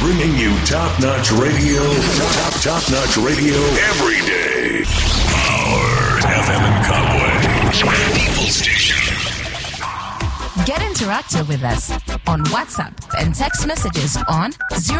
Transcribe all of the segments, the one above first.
Bringing you top-notch radio, top-notch radio every day. Power FM and Kabwe. People Station. Get interactive with us on WhatsApp and text messages on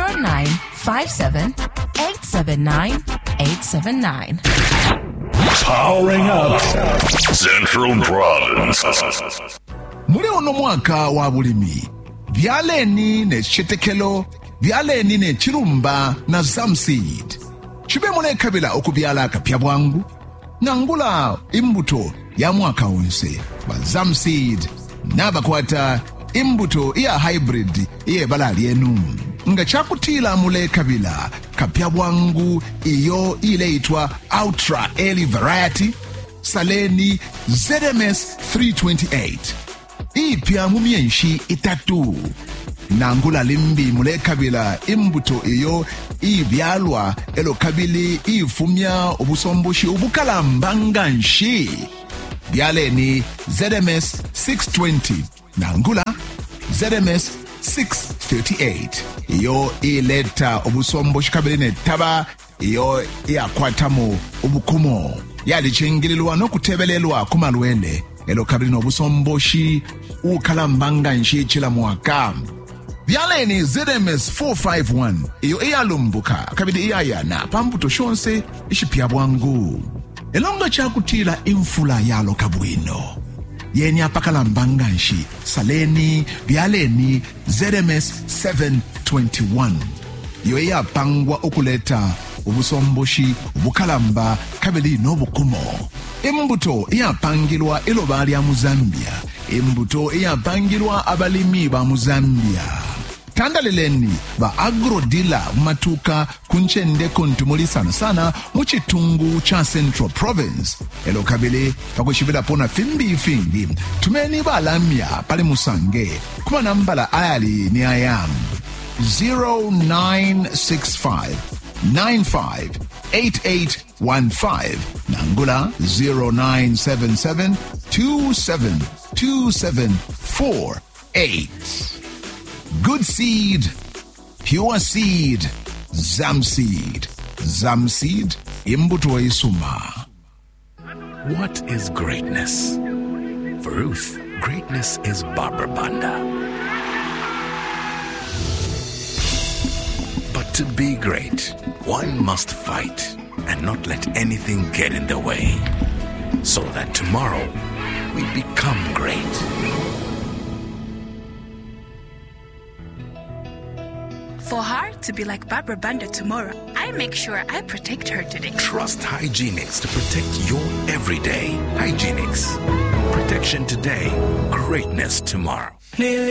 0957-879-879. Powering up Central Province. Muri ono mwaka wa bulimi byaleni ne chitekelo byaleni ne chirumba na Zamseed chibe mune kabila okubyala kapya bwangu nangula imbuto ya mwaka wonse ba Zamseed nabakwata imbuto ya hybrid iye balali enu nga chakutila mule kabila kapya bwangu iyo ile itwa Ultra Early Variety saleni ZMS 328 ipya mumyenshi itatu nangula limbi mule kabila imbuto iyo ibyalwa elo kabili ifumya obusomboshi obukalambanga nshi byaleni ZMS 620 nangula ZMS 638 iyo ileta obusomboshi kabili netaba iyo yakwatamu obukumo yalichengelelwa nokutebelelwa kumalwele elo kabili nobusomboshi ukalambanga nshi chila mwaka byaleni ZMS 451 iyo iyalumbuka kabili iyayana pambuto shonse ishipya bwangu elonga chakutila imfula yalo kabwino yeni apakalambanga nshi saleni byaleni ZMS 721 iyo iyapangwa okuleta obusomboshi obukalamba kabili nobukumo imbuto iyapangilwa ilobali ya Muzambia imbuto iyapangilwa abalimi ba Muzambia tandaleleni ba agrodila matuka kunchende kontumuli sana muchitungu cha Central Province elo kabili pakushibila pona fimbi tumeni balamya pali musange kuma nambala ayali ni ayam 0965 958815 nangula 0977 272748 good seed pure seed Zamseed imbuto isuma. What is greatness? For Ruth, greatness is Barbara Banda. But to be great, one must fight and not let anything get in the way, so that tomorrow we become great. For her to be like Barbara Banda tomorrow, I make sure I protect her today. Trust Hygienix to protect your everyday. Hygienix. Protection today, greatness tomorrow.